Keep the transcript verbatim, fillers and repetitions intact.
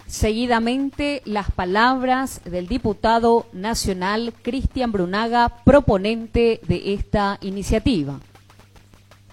Seguidamente, las palabras del diputado nacional Cristian Brunaga, proponente de esta iniciativa.